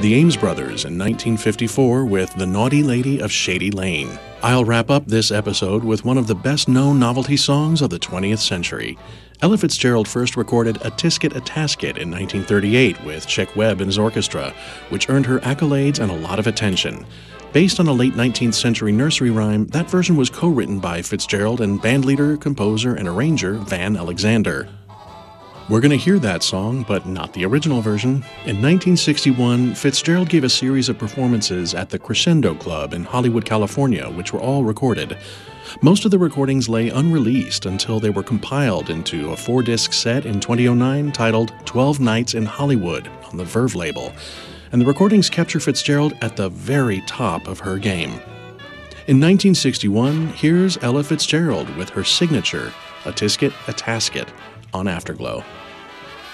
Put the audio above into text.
the Ames Brothers in 1954 with The Naughty Lady of Shady Lane. I'll wrap up this episode with one of the best-known novelty songs of the 20th century. Ella Fitzgerald first recorded A Tisket a Tasket in 1938 with Chick Webb and his orchestra, which earned her accolades and a lot of attention. Based on a late 19th century nursery rhyme, that version was co-written by Fitzgerald and bandleader, composer, and arranger Van Alexander. We're going to hear that song, but not the original version. In 1961, Fitzgerald gave a series of performances at the Crescendo Club in Hollywood, California, which were all recorded. Most of the recordings lay unreleased until they were compiled into a 4-disc set in 2009 titled 12 Nights in Hollywood on the Verve label, and the recordings capture Fitzgerald at the very top of her game. In 1961, here's Ella Fitzgerald with her signature, A Tisket a Tasket, on Afterglow.